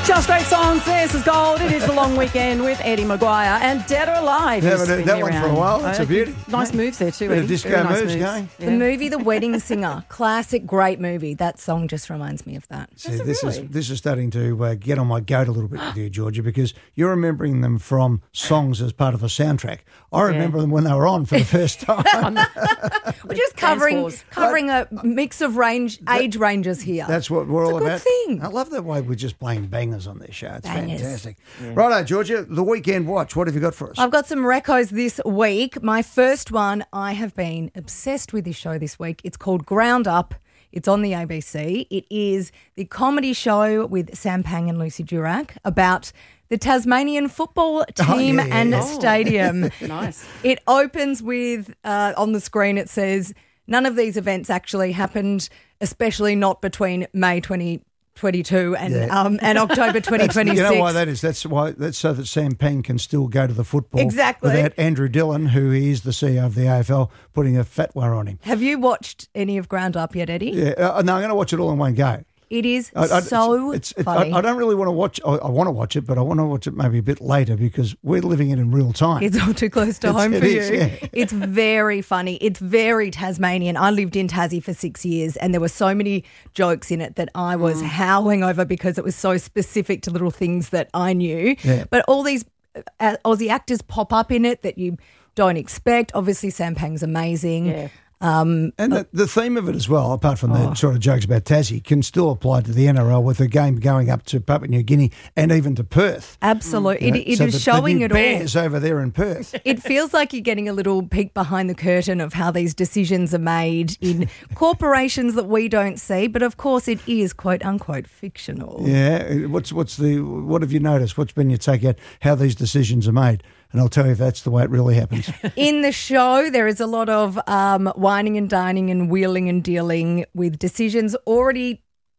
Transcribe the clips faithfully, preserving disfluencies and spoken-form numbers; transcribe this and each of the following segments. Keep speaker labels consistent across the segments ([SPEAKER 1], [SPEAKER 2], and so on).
[SPEAKER 1] Just great songs. This is gold. It is the long weekend with Eddie Maguire and Dead or Alive.
[SPEAKER 2] Haven't heard that one for a while. That's
[SPEAKER 1] uh,
[SPEAKER 2] a beauty.
[SPEAKER 1] Nice yeah. moves there too,
[SPEAKER 2] Bit
[SPEAKER 1] Eddie.
[SPEAKER 2] of disco
[SPEAKER 1] Very nice
[SPEAKER 2] moves,
[SPEAKER 1] moves
[SPEAKER 2] going.
[SPEAKER 1] Yeah.
[SPEAKER 3] The movie The Wedding Singer, classic, great movie. That song just reminds me of that.
[SPEAKER 2] See, this really? is this is starting to uh, get on my goat a little bit with you, Georgia, because you're remembering them from songs as part of a soundtrack. I remember yeah. them when they were on for the first time.
[SPEAKER 3] We're just covering covering a mix of range that, age ranges here.
[SPEAKER 2] That's what we're
[SPEAKER 3] it's
[SPEAKER 2] all
[SPEAKER 3] a good
[SPEAKER 2] about.
[SPEAKER 3] Thing.
[SPEAKER 2] I love the way we're just playing bangers on this show. It's
[SPEAKER 3] bangers.
[SPEAKER 2] fantastic.
[SPEAKER 3] Yeah.
[SPEAKER 2] Righto, Georgia, the weekend watch. What have you got for us?
[SPEAKER 3] I've got some recos this week. My first one, I have been obsessed with this show this week. It's called Ground Up. It's on the A B C. It is the comedy show with Sam Pang and Lucy Durack about the Tasmanian football team
[SPEAKER 2] oh, yeah,
[SPEAKER 3] and
[SPEAKER 2] yeah.
[SPEAKER 3] stadium.
[SPEAKER 1] Nice.
[SPEAKER 3] It opens with, uh, on the screen it says, none of these events actually happened, especially not between May twenty twenty-two and yeah. um, and October twenty twenty-six.
[SPEAKER 2] You know why that is? That's why. That's so that Sam Pang can still go to the football
[SPEAKER 3] exactly
[SPEAKER 2] without Andrew Dillon, who is the C E O of the A F L, putting a fatwa on him.
[SPEAKER 3] Have you watched any of Ground Up yet, Eddie?
[SPEAKER 2] Yeah, uh, no, I'm going to watch it all in one go.
[SPEAKER 3] It is
[SPEAKER 2] I, I,
[SPEAKER 3] so
[SPEAKER 2] it's, it's,
[SPEAKER 3] funny.
[SPEAKER 2] I, I don't really want to watch. I, I want to watch it, but I want to watch it maybe a bit later because we're living it in real time.
[SPEAKER 3] It's all too close to
[SPEAKER 2] it's,
[SPEAKER 3] home
[SPEAKER 2] it
[SPEAKER 3] for
[SPEAKER 2] is,
[SPEAKER 3] you.
[SPEAKER 2] Yeah.
[SPEAKER 3] It's very funny. It's very Tasmanian. I lived in Tassie for six years, and there were so many jokes in it that I was mm. howling over because it was so specific to little things that I knew.
[SPEAKER 2] Yeah.
[SPEAKER 3] But all these uh, Aussie actors pop up in it that you don't expect. Obviously, Sam Pang's amazing.
[SPEAKER 1] Yeah.
[SPEAKER 3] Um,
[SPEAKER 2] and the, the theme of it as well, apart from the oh. sort of jokes about Tassie, can still apply to the N R L with a game going up to Papua New Guinea and even to Perth.
[SPEAKER 3] Absolutely.
[SPEAKER 2] Mm.
[SPEAKER 3] It, it
[SPEAKER 2] so
[SPEAKER 3] is
[SPEAKER 2] the,
[SPEAKER 3] showing
[SPEAKER 2] the
[SPEAKER 3] it
[SPEAKER 2] Bears
[SPEAKER 3] all.
[SPEAKER 2] over there in Perth.
[SPEAKER 3] It feels like you're getting a little peek behind the curtain of how these decisions are made in corporations that we don't see, but of course it is quote unquote fictional.
[SPEAKER 2] Yeah. What's what's the what have you noticed? What's been your take out how these decisions are made? And I'll tell you if that's the way it really happens.
[SPEAKER 3] In the show, there is a lot of um, whining and dining and wheeling and dealing with decisions already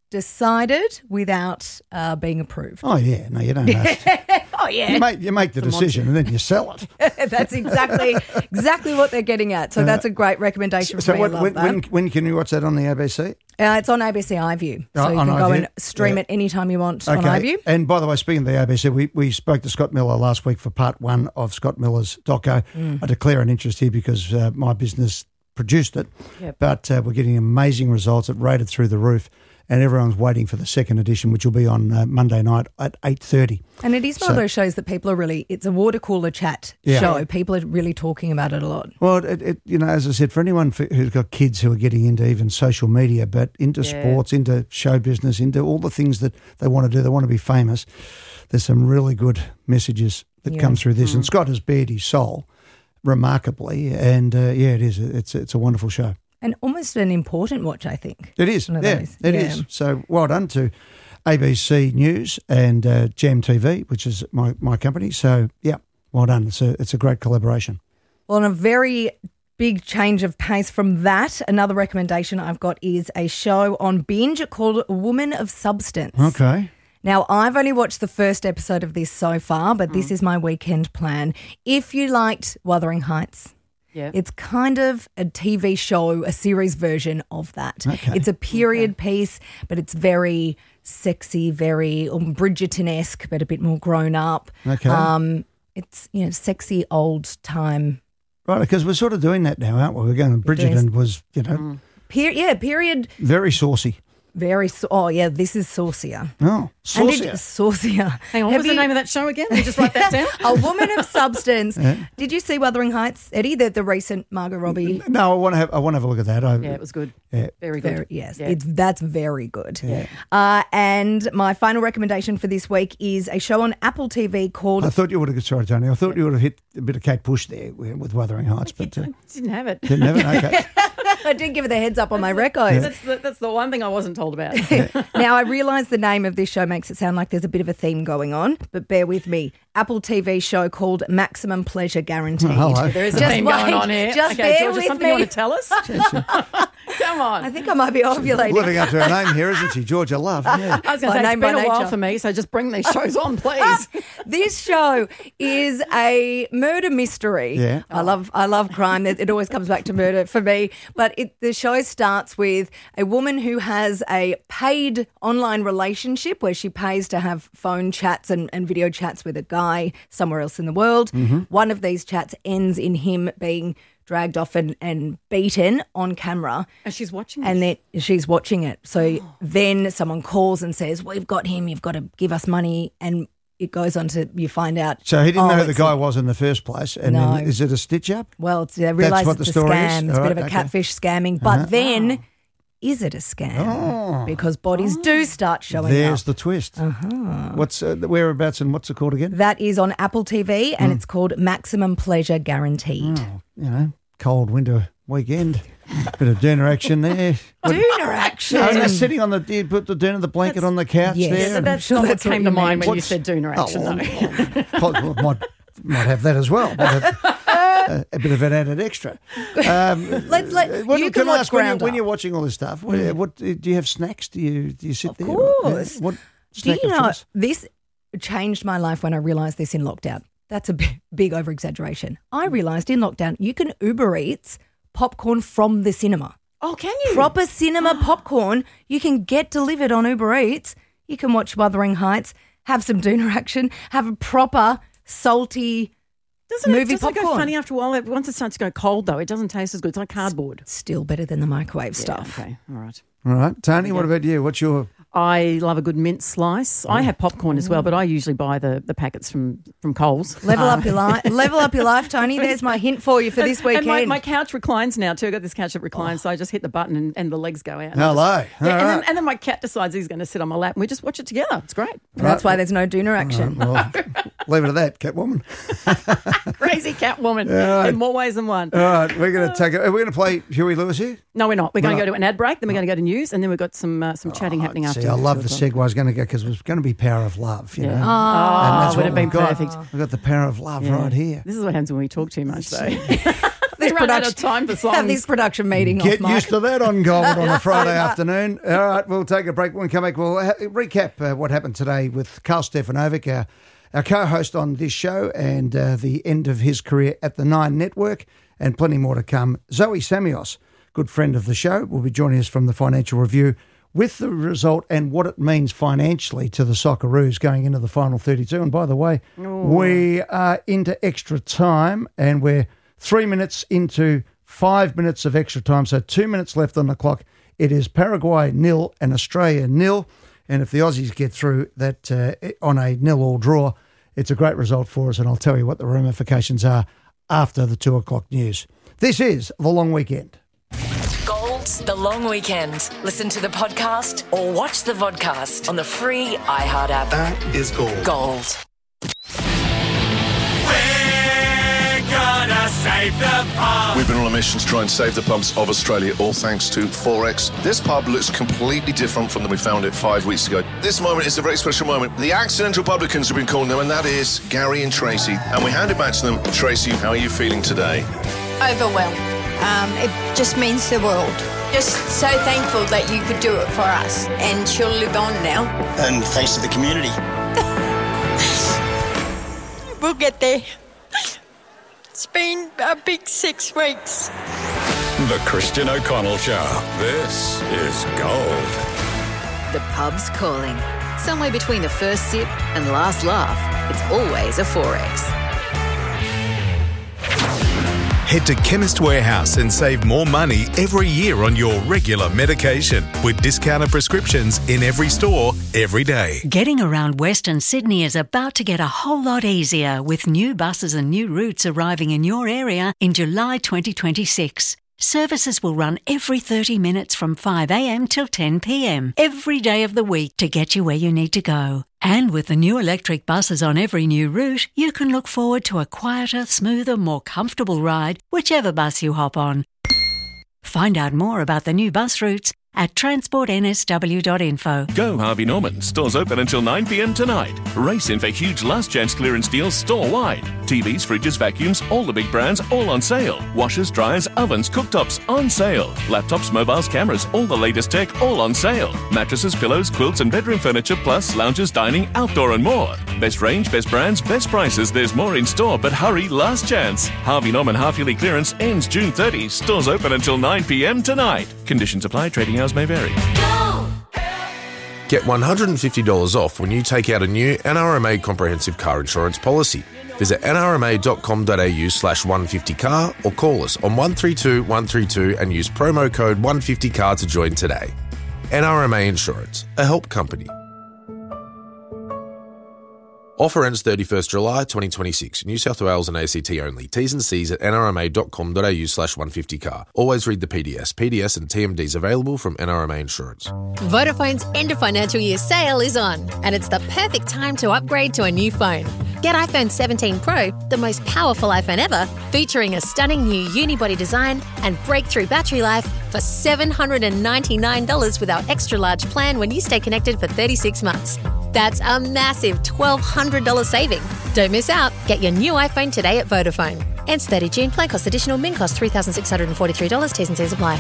[SPEAKER 3] decided without uh, being approved.
[SPEAKER 2] Oh, yeah. No, you don't know.
[SPEAKER 3] oh, yeah.
[SPEAKER 2] You make, you make the decision and then you sell it.
[SPEAKER 3] That's exactly exactly what they're getting at. So uh, that's a great recommendation
[SPEAKER 2] so
[SPEAKER 3] for me.
[SPEAKER 2] What,
[SPEAKER 3] I love
[SPEAKER 2] when,
[SPEAKER 3] that.
[SPEAKER 2] When, when can you watch that on the A B C?
[SPEAKER 3] Uh, it's on A B C iView, so
[SPEAKER 2] oh,
[SPEAKER 3] you can
[SPEAKER 2] on
[SPEAKER 3] go
[SPEAKER 2] iView?
[SPEAKER 3] and stream
[SPEAKER 2] yeah.
[SPEAKER 3] it anytime you want
[SPEAKER 2] okay.
[SPEAKER 3] on iView.
[SPEAKER 2] And by the way, speaking of the A B C, we, we spoke to Scott Miller last week for part one of Scott Miller's doco. Mm. I declare an interest here because uh, my business produced it,
[SPEAKER 1] yep.
[SPEAKER 2] but uh, we're getting amazing results. It rated through the roof. And everyone's waiting for the second edition, which will be on uh, Monday night at eight thirty.
[SPEAKER 3] And it is one so, of those shows that people are really, it's a water cooler chat
[SPEAKER 2] yeah.
[SPEAKER 3] show. People are really talking about it a lot.
[SPEAKER 2] Well, it, it, you know, as I said, for anyone for, who's got kids who are getting into even social media, but into yeah. sports, into show business, into all the things that they want to do, they want to be famous, there's some really good messages that
[SPEAKER 3] yeah.
[SPEAKER 2] come through this.
[SPEAKER 3] Mm.
[SPEAKER 2] And Scott has bared his soul remarkably. And, uh, yeah, it is. It's, it's a wonderful show.
[SPEAKER 3] And almost an important watch, I think.
[SPEAKER 2] It is, yeah,
[SPEAKER 3] those.
[SPEAKER 2] it
[SPEAKER 3] yeah.
[SPEAKER 2] is. So well done to A B C News and uh, Jam T V, which is my, my company. So, yeah, well done. It's a, it's a great collaboration.
[SPEAKER 3] Well, on a very big change of pace from that, another recommendation I've got is a show on Binge called Woman of Substance.
[SPEAKER 2] Okay.
[SPEAKER 3] Now, I've only watched the first episode of this so far, but mm. this is my weekend plan. If you liked Wuthering Heights,
[SPEAKER 1] yeah.
[SPEAKER 3] it's kind of a T V show, a series version of that.
[SPEAKER 2] Okay.
[SPEAKER 3] It's a period
[SPEAKER 1] okay.
[SPEAKER 3] piece, but it's very sexy, very um, Bridgerton-esque, but a bit more grown up.
[SPEAKER 2] Okay.
[SPEAKER 3] Um, it's, you know, sexy old time.
[SPEAKER 2] Right, because we're sort of doing that now, aren't we? We're going, Bridgerton was, you know.
[SPEAKER 3] Mm. Per- yeah, period.
[SPEAKER 2] Very saucy.
[SPEAKER 3] Very, so- oh yeah, this is saucier.
[SPEAKER 2] Oh, saucier.
[SPEAKER 3] Did, saucier.
[SPEAKER 1] Hang on, what
[SPEAKER 3] Have
[SPEAKER 1] was
[SPEAKER 3] you,
[SPEAKER 1] the name of that show again? Let me just write that down.
[SPEAKER 3] A Woman of Substance.
[SPEAKER 2] Yeah.
[SPEAKER 3] Did you see Wuthering Heights, Eddie? The, the recent Margot Robbie.
[SPEAKER 2] No, I want to have. I want to have a look at that. I,
[SPEAKER 1] Yeah, it was good.
[SPEAKER 2] Yeah.
[SPEAKER 1] Very good.
[SPEAKER 3] Very, yes,
[SPEAKER 1] Yeah.
[SPEAKER 3] it's that's very good.
[SPEAKER 2] Yeah.
[SPEAKER 3] Uh, and my final recommendation for this week is a show on Apple T V called.
[SPEAKER 2] I thought you would have. Sorry, Tony. I thought you would have hit a bit of Kate Bush there with Wuthering Heights, but uh,
[SPEAKER 1] I didn't have it.
[SPEAKER 2] didn't have it. Okay.
[SPEAKER 3] I did give it the heads up on my records.
[SPEAKER 1] That's the, that's the one thing I wasn't told about.
[SPEAKER 3] Now, I realise the name of this show makes it sound like there's a bit of a theme going on, but bear with me. Apple T V show called Maximum Pleasure Guaranteed.
[SPEAKER 2] Oh, hello.
[SPEAKER 1] There is a
[SPEAKER 3] Just
[SPEAKER 1] theme
[SPEAKER 3] wait,
[SPEAKER 1] going on here.
[SPEAKER 3] just
[SPEAKER 1] okay,
[SPEAKER 3] bear
[SPEAKER 1] Georgia,
[SPEAKER 3] with
[SPEAKER 1] something
[SPEAKER 3] me.
[SPEAKER 1] you want to tell us? Come on.
[SPEAKER 3] I think I might be ovulating.
[SPEAKER 2] Living up to her name here, isn't she? Georgia Love. Yeah.
[SPEAKER 1] I was going
[SPEAKER 3] By
[SPEAKER 1] to say,
[SPEAKER 3] name,
[SPEAKER 1] it's been
[SPEAKER 3] by
[SPEAKER 1] a while
[SPEAKER 3] nature.
[SPEAKER 1] for me, so just bring these shows on, please.
[SPEAKER 3] This show is a murder mystery.
[SPEAKER 2] Yeah.
[SPEAKER 3] I love I love crime. It it always comes back to murder for me. But it, the show starts with a woman who has a paid online relationship where she pays to have phone chats and, and video chats with a guy somewhere else in the world.
[SPEAKER 2] Mm-hmm.
[SPEAKER 3] One of these chats ends in him being dragged off and, and beaten on camera.
[SPEAKER 1] And she's watching
[SPEAKER 3] And
[SPEAKER 1] this.
[SPEAKER 3] then she's watching it. So then someone calls and says, we've got him, you've got to give us money. And it goes on to, you find out.
[SPEAKER 2] So he didn't
[SPEAKER 3] oh,
[SPEAKER 2] know who the
[SPEAKER 3] it's
[SPEAKER 2] guy
[SPEAKER 3] a-
[SPEAKER 2] was in the first place. And
[SPEAKER 3] No.
[SPEAKER 2] then is it a stitch up?
[SPEAKER 3] Well, it's, they realise
[SPEAKER 2] what
[SPEAKER 3] it's
[SPEAKER 2] the
[SPEAKER 3] a
[SPEAKER 2] story is?
[SPEAKER 3] scam. It's a
[SPEAKER 2] All
[SPEAKER 3] bit of
[SPEAKER 2] right,
[SPEAKER 3] a
[SPEAKER 2] okay.
[SPEAKER 3] catfish scamming. But
[SPEAKER 2] Uh-huh.
[SPEAKER 3] then, is it a scam?
[SPEAKER 2] Oh.
[SPEAKER 3] Because bodies do start showing
[SPEAKER 2] There's
[SPEAKER 3] up.
[SPEAKER 2] the twist. Uh-huh. What's uh, the whereabouts and what's it called again?
[SPEAKER 3] That is on Apple T V and
[SPEAKER 2] Hmm.
[SPEAKER 3] it's called Maximum Pleasure Guaranteed.
[SPEAKER 2] Oh, you know, cold winter weekend. Bit of Duna action there.
[SPEAKER 3] Dooner action.
[SPEAKER 2] No, they're sitting on the, you put the Duna, the blanket on the couch
[SPEAKER 3] Yes.
[SPEAKER 2] there.
[SPEAKER 3] Yeah,
[SPEAKER 2] and-
[SPEAKER 1] That's
[SPEAKER 3] sure
[SPEAKER 1] not what
[SPEAKER 3] that's what
[SPEAKER 1] came
[SPEAKER 3] you
[SPEAKER 1] to mind
[SPEAKER 3] meant.
[SPEAKER 1] when you
[SPEAKER 2] What's-
[SPEAKER 1] said Dooner
[SPEAKER 2] Oh,
[SPEAKER 1] action,
[SPEAKER 2] well,
[SPEAKER 1] though.
[SPEAKER 2] well, might, might have that as well. Might have, uh, a bit of an added extra. Um,
[SPEAKER 3] Let's let
[SPEAKER 2] what-
[SPEAKER 3] you
[SPEAKER 2] can
[SPEAKER 3] can
[SPEAKER 2] I
[SPEAKER 3] watch
[SPEAKER 2] ask, when, you,
[SPEAKER 3] Ground
[SPEAKER 2] when
[SPEAKER 3] Up.
[SPEAKER 2] you're watching all this stuff, what, what do you have snacks? Do you do you sit
[SPEAKER 3] Of
[SPEAKER 2] there?
[SPEAKER 3] course.
[SPEAKER 2] Yeah. What
[SPEAKER 3] Do
[SPEAKER 2] snack
[SPEAKER 3] you
[SPEAKER 2] of
[SPEAKER 3] know,
[SPEAKER 2] choice?
[SPEAKER 3] this changed my life when I realised this in lockdown. That's a big, big over exaggeration. I realised in lockdown you can Uber Eats popcorn from the cinema.
[SPEAKER 1] Oh, can you?
[SPEAKER 3] Proper cinema popcorn you can get delivered on Uber Eats. You can watch Wuthering Heights, have some Dooner action, have a proper salty
[SPEAKER 1] Doesn't
[SPEAKER 3] movie
[SPEAKER 1] it, doesn't it go
[SPEAKER 3] popcorn.
[SPEAKER 1] funny after a while? It- Once it starts to go cold, though, it doesn't taste as good. It's like cardboard.
[SPEAKER 3] Still better than the microwave
[SPEAKER 1] Yeah,
[SPEAKER 3] stuff.
[SPEAKER 1] okay, all right.
[SPEAKER 2] All right, Tony. What about you? What's your?
[SPEAKER 1] I love a good mint slice. I have popcorn as well, but I usually buy the, the packets from, from Coles.
[SPEAKER 3] Level
[SPEAKER 1] Um,
[SPEAKER 3] up your life, level up your life, Tony. There's my hint for you for this
[SPEAKER 1] And
[SPEAKER 3] weekend.
[SPEAKER 1] my, my couch reclines now too. I've got this couch that reclines, so I just hit the button and, and the legs go out.
[SPEAKER 2] Hello.
[SPEAKER 1] Yeah,
[SPEAKER 2] All
[SPEAKER 1] and, then,
[SPEAKER 2] right.
[SPEAKER 1] and then my cat decides he's going to sit on my lap and we just watch it together. It's great.
[SPEAKER 3] That's why there's no Dooner action.
[SPEAKER 2] Well, leave it at that, Catwoman.
[SPEAKER 1] Crazy cat woman
[SPEAKER 2] right.
[SPEAKER 1] in more ways than one.
[SPEAKER 2] All right, we're going to take it. Are we going to play Huey Lewis here?
[SPEAKER 1] No, we're not. We're going
[SPEAKER 2] We're
[SPEAKER 1] to go to an ad break, then we're going to go to news, and then we've got some uh, some chatting happening
[SPEAKER 2] Oh,
[SPEAKER 1] after.
[SPEAKER 2] see, I love the
[SPEAKER 1] two o'clock.
[SPEAKER 2] segue I was going to go because it was going to be Power of Love. You
[SPEAKER 1] Yeah.
[SPEAKER 2] know,
[SPEAKER 1] Oh,
[SPEAKER 2] and that's
[SPEAKER 1] would
[SPEAKER 2] what
[SPEAKER 1] have been
[SPEAKER 2] we've got.
[SPEAKER 1] perfect.
[SPEAKER 2] We've got the Power of Love
[SPEAKER 1] Yeah.
[SPEAKER 2] right here.
[SPEAKER 1] This is what happens when we talk too much, though.
[SPEAKER 3] This
[SPEAKER 1] run out
[SPEAKER 3] production-
[SPEAKER 1] of time for songs.
[SPEAKER 3] Have this production meeting
[SPEAKER 2] Get
[SPEAKER 3] off, Mike.
[SPEAKER 2] used to that on Gold on a Friday afternoon. All right, we'll take a break. When we come back, we'll ha- recap uh, what happened today with Carl Stefanovic, our, our co-host on this show, and uh, the end of his career at the Nine Network, and plenty more to come. Zoe Samios, good friend of the show, will be joining us from the Financial Review with the result and what it means financially to the Socceroos going into the final thirty-two. And by the way, we are into extra time, and we're three minutes into five minutes of extra time, so two minutes left on the clock. It is Paraguay nil and Australia nil, and if the Aussies get through that uh, on a nil-all draw, it's a great result for us, and I'll tell you what the ramifications are after the two o'clock news. This is The Long Weekend.
[SPEAKER 4] Gold's The Long Weekend. Listen to the podcast or watch the vodcast on the free iHeart app.
[SPEAKER 5] That is gold.
[SPEAKER 4] Gold.
[SPEAKER 5] We've been on a mission to try and save the pubs of Australia, all thanks to Forex. This pub looks completely different from when we found it five weeks ago. This moment is a very special moment. The accidental publicans have been calling them, and that is Gary and Tracy. And we hand it back to them. Tracy, how are you feeling today?
[SPEAKER 6] Overwhelmed. Um, it just means the world. Just so thankful that you could do it for us. And she'll live on now.
[SPEAKER 7] And thanks to the community.
[SPEAKER 6] We'll get there. It's been a big six weeks.
[SPEAKER 8] The Christian O'Connell Show. This is Gold.
[SPEAKER 9] The pub's calling. Somewhere between the first sip and last laugh, it's always a Forex.
[SPEAKER 10] Head to Chemist Warehouse and save more money every year on your regular medication with discounted prescriptions in every store, every day.
[SPEAKER 11] Getting around Western Sydney is about to get a whole lot easier with new buses and new routes arriving in your area in July twenty twenty-six. Services will run every thirty minutes from five a.m. till ten p.m. every day of the week to get you where you need to go. And with the new electric buses on every new route, you can look forward to a quieter, smoother, more comfortable ride, whichever bus you hop on. Find out more about the new bus routes at transport n s w dot info.
[SPEAKER 12] Go Harvey Norman. Stores open until nine p m tonight. Race in for huge last chance clearance deals store-wide. T Vs, fridges, vacuums, all the big brands, all on sale. Washers, dryers, ovens, cooktops, on sale. Laptops, mobiles, cameras, all the latest tech, all on sale. Mattresses, pillows, quilts and bedroom furniture, plus lounges, dining, outdoor and more. Best range, best brands, best prices. There's more in store, but hurry, last chance. Harvey Norman half-yearly clearance ends June thirtieth. Stores open until nine p m tonight. Conditions apply. Trading hours may vary.
[SPEAKER 13] Get one hundred fifty dollars off when you take out a new N R M A comprehensive car insurance policy. Visit n r m a dot com dot a u slash one fifty car or call us on one three two one three two and use promo code one fifty car to join today. N R M A Insurance, a help company. Offer ends thirty-first July twenty twenty-six. New South Wales and A C T only. T's and C's at n r m a dot com dot a u slash one fifty car. Always read the P D S. P D S and T M Ds available from N R M A Insurance.
[SPEAKER 14] Vodafone's end of financial year sale is on, and it's the perfect time to upgrade to a new phone. Get iPhone seventeen Pro, the most powerful iPhone ever, featuring a stunning new unibody design and breakthrough battery life for seven hundred ninety-nine dollars with our extra large plan when you stay connected for thirty-six months. That's a massive twelve hundred dollars saving. Don't miss out. Get your new iPhone today at Vodafone. Ends thirtieth June. Plan cost additional. Min cost three thousand six hundred forty-three dollars. T's and C's apply.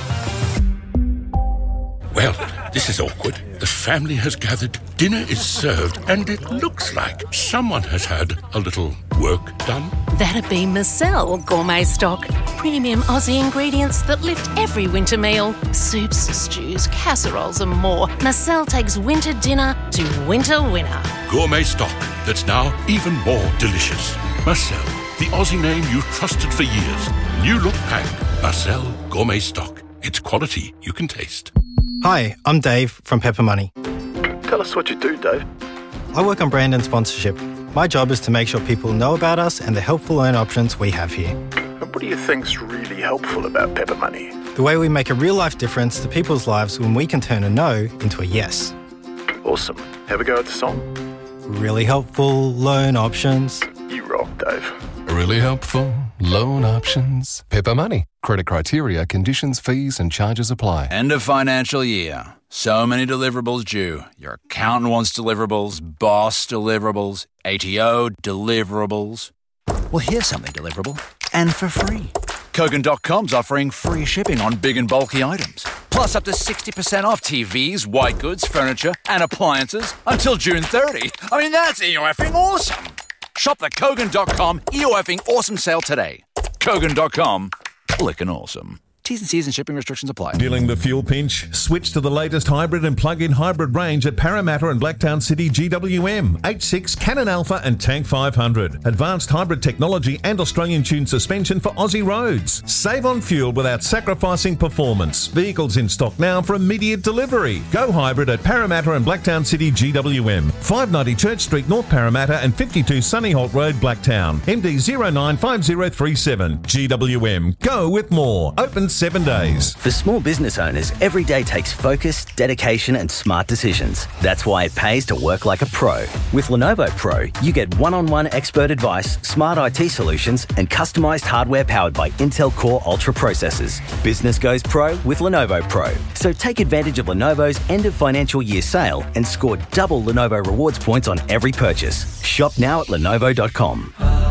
[SPEAKER 15] Well, this is awkward. The family has gathered, dinner is served, and it looks like someone has had a little work done.
[SPEAKER 16] That'd be Marcel Gourmet Stock. Premium Aussie ingredients that lift every winter meal. Soups, stews, casseroles and more. Marcel takes winter dinner to winter winner.
[SPEAKER 15] Gourmet stock that's now even more delicious. Marcel, the Aussie name you've trusted for years. New look pack. Marcel Gourmet Stock. It's quality you can taste.
[SPEAKER 17] Hi, I'm Dave from Pepper Money.
[SPEAKER 18] Tell us what you do, Dave.
[SPEAKER 17] I work on brand and sponsorship. My job is to make sure people know about us and the helpful loan options we have here.
[SPEAKER 18] And what do you think's really helpful about Pepper Money?
[SPEAKER 17] The way we make a real-life difference to people's lives when we can turn a no into a yes.
[SPEAKER 18] Awesome. Have a go at the song.
[SPEAKER 17] Really helpful loan options.
[SPEAKER 18] You rock, Dave.
[SPEAKER 19] Really helpful loan options. Pepper Money. Credit criteria, conditions, fees and charges apply.
[SPEAKER 20] End of financial year. So many deliverables due. Your accountant wants deliverables, boss deliverables, A T O deliverables. Well, here's something deliverable and for free. Kogan dot com's offering free shipping on big and bulky items. Plus up to sixty percent off T Vs, white goods, furniture and appliances until June thirtieth. I mean, that's E O F-ing awesome. Shop the Kogan dot com E O F-ing awesome sale today. Kogan dot com. Lickin' awesome. T's and C's and shipping restrictions apply.
[SPEAKER 21] Feeling the fuel pinch? Switch to the latest hybrid and plug-in hybrid range at Parramatta and Blacktown City G W M. H six, Cannon Alpha and Tank five hundred. Advanced hybrid technology and Australian-tuned suspension for Aussie roads. Save on fuel without sacrificing performance. Vehicles in stock now for immediate delivery. Go hybrid at Parramatta and Blacktown City G W M. five ninety Church Street, North Parramatta and fifty-two Sunnyholt Road, Blacktown. M D zero nine five zero three seven. G W M. Go with more. Open seven days.
[SPEAKER 22] For small business owners, every day takes focus, dedication and smart decisions. That's why it pays to work like a pro. With Lenovo Pro, you get one-on-one expert advice, smart I T solutions and customised hardware powered by Intel Core Ultra processors. Business goes pro with Lenovo Pro. So take advantage of Lenovo's end of financial year sale and score double Lenovo rewards points on every purchase. Shop now at lenovo dot com.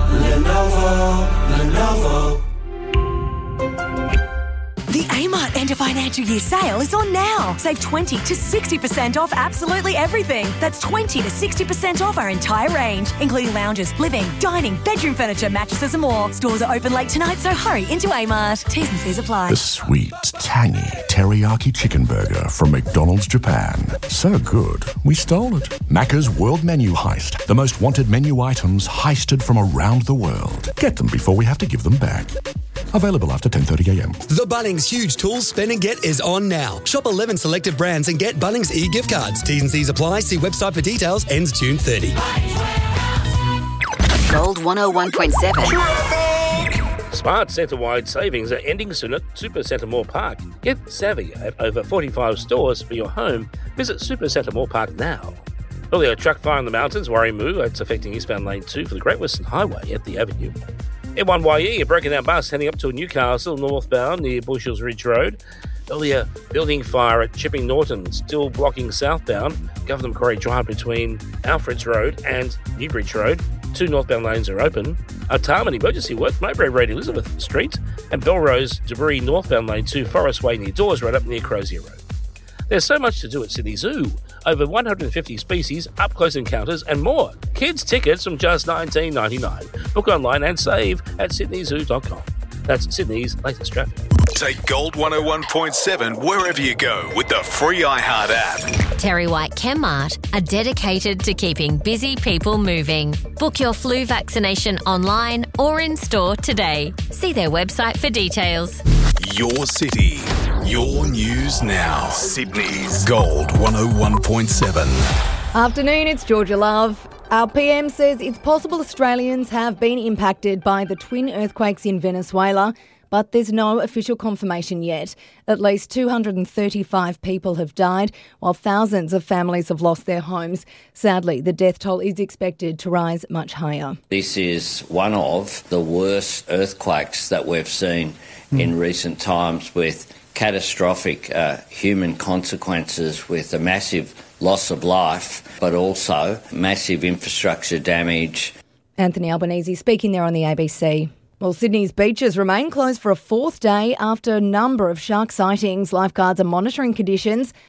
[SPEAKER 23] Lenovo, Lenovo.
[SPEAKER 24] The Amart end of financial year sale is on now. Save twenty to sixty percent off absolutely everything. That's twenty to sixty percent off our entire range, including lounges, living, dining, bedroom furniture, mattresses and more. Stores are open late tonight, so hurry into Amart. T's and C's apply.
[SPEAKER 25] The sweet, tangy teriyaki chicken burger from McDonald's Japan. So good, we stole it. Macca's World Menu Heist. The most wanted menu items heisted from around the world. Get them before we have to give them back. Available after ten thirty a m.
[SPEAKER 26] The Bunnings Huge Tools Spend and Get is on now. Shop eleven selected brands and get Bunnings e-gift cards. T's and C's apply. See website for details. Ends June thirtieth.
[SPEAKER 9] Gold one oh one point seven.
[SPEAKER 27] Smart centre-wide savings are ending soon at Super Centre Moore Park. Get savvy at over forty-five stores for your home. Visit Super Centre Moore Park now. Earlier, truck fire in the mountains, Warrimoo. It's affecting eastbound lane two for the Great Western Highway at the Avenue. M one Y E, a broken down bus heading up to Newcastle northbound near Bushels Ridge Road. Earlier, building fire at Chipping Norton, still blocking southbound Governor Macquarie Drive between Alfreds Road and Newbridge Road. Two northbound lanes are open. Artarmon emergency work, Mowbray Road, Elizabeth Street, and Belrose debris northbound lane to Forest Way near Dawes Road up near Crozier Road. There's so much to do at Sydney Zoo. Over one hundred fifty species, up-close encounters and more. Kids tickets from just nineteen ninety-nine. Book online and save at sydney zoo dot com. That's Sydney's latest traffic.
[SPEAKER 10] Take Gold one oh one point seven wherever you go with the free iHeart app.
[SPEAKER 14] Terry White Chemmart are dedicated to keeping busy people moving. Book your flu vaccination online or in store today. See their website for details.
[SPEAKER 10] Your city, your news now. Sydney's Gold one oh one point seven.
[SPEAKER 1] Afternoon, it's Georgia Love. Our P M says it's possible Australians have been impacted by the twin earthquakes in Venezuela, but there's no official confirmation yet. At least two hundred thirty-five people have died, while thousands of families have lost their homes. Sadly, the death toll is expected to rise much higher.
[SPEAKER 2] This is one of the worst earthquakes that we've seen mm. in recent times, with catastrophic uh, human consequences, with a massive loss of life, but also massive infrastructure damage.
[SPEAKER 1] Anthony Albanese speaking there on the A B C. Well, Sydney's beaches remain closed for a fourth day after a number of shark sightings. Lifeguards are monitoring conditions